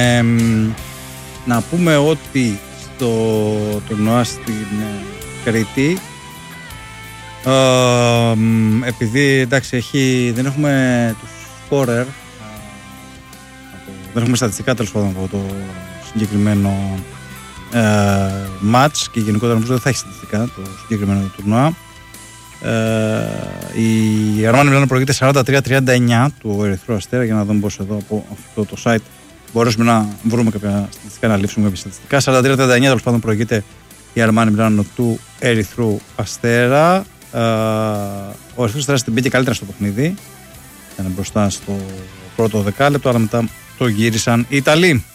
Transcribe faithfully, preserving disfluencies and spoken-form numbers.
Ε, να πούμε ότι στο τουρνουά στην Κρήτη, ε, επειδή εντάξει έχει, δεν έχουμε τους scorer, δεν έχουμε στατιστικά τέλος πάντων από το συγκεκριμένο ε, match και γενικότερα νομίζω δεν θα έχει στατιστικά το συγκεκριμένο τουρνουά. Ε, η Αρμάνι Μιλάνο προηγείται σαράντα τρία τριάντα εννιά του Ερυθρού Αστέρα. Για να δούμε πως εδώ από αυτό το site μπορέσουμε να βρούμε κάποια στατιστικά, να λήψουμε κάποια στατιστικά. σαράντα τρία τριάντα εννιά τέλος πάντων προηγείται η Αρμάνι Μιλάνο του Ερυθρού Αστέρα. Ε, ο Ερυθρός Αστέρας την πήγε καλύτερα στο παιχνίδι, ήταν μπροστά στο πρώτο δεκάλεπτο, αλλά μετά το γύρισαν οι Ιταλοί.